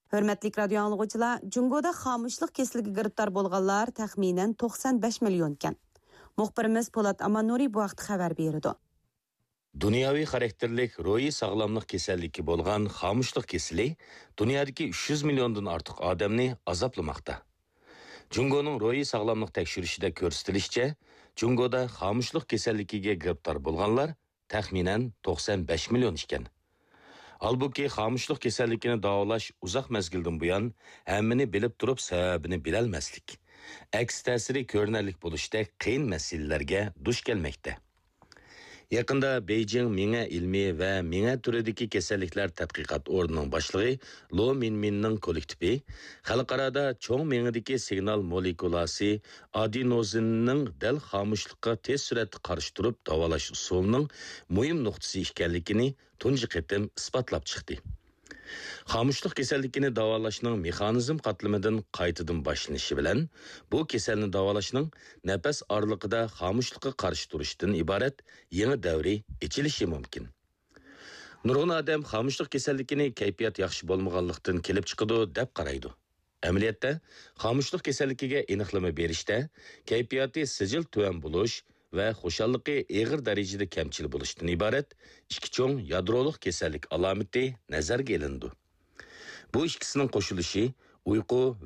Hörmətli radio anlıqçılar, Cungoda xamuşluq kesiligi giribtar bolğanlar təxminən 95 milyon ekan. Muxbirimiz Polat Amanuri bu vaqt xəbər berdi. Dunyoviy xarakterlik ro'yi sog'lomlik kasalligi bo'lgan xomishlik kesili dunyodagi 300 milliondan ortiq odamni azoblamoqda. Jungoning ro'yi sog'lomlik tekshirishida ko'rsatilishicha, Jungoda xomishlik kasalligiga giribtor bo'lganlar taxminan 95 million ekan. Halbuki xomishlik kasalligini davolash uzoq mezgildan buyon hammani bilib turib sababini bilolmaslik, aks ta'siri ko'rinarli bo'lishda qiyin masalalarga duch kelmoqda. Yaqında Beijing Minga ilmiy va Minga turidagi kasalliklar tadqiqot o'rnining boshlig'i Lo Minminning kollektivi xalqarada cho'ng mingidagi signal molekulasi adenozinning dal xomishlikqa tez suratda qarshi turib davolash usulining muhim nuqtasi ekanligini tunji qitim isbotlab chiqdi. Xomishlik kasalligini davolashning mexanizm qatlamidan qaytadan boshlanishi bilan bu kasalni davolashning nafas oraliqida xomishlikqa qarshi turishdan iborat yangi davri ochilishi mumkin. Nurg'un odam xomishlik kasalligini kayfiyat yaxshi bo'lmaganlikdan kelib chiqadi deb qaraydi. Amaliyotda xomishlik kasalligiga aniqlama berishda kayfiyati sijil tuvan bo'lish va xushalliqi og'ir darajada kamchil bo'lishdan iborat ikki cho'ng yadroliq kasallik alomati nazarga ilindi. Bu ikkisining qo'shilishi uyqu